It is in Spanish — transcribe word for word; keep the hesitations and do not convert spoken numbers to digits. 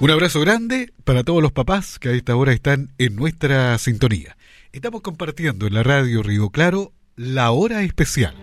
Un abrazo grande para todos los papás que a esta hora están en nuestra sintonía. Estamos compartiendo en la radio Río Claro la hora especial.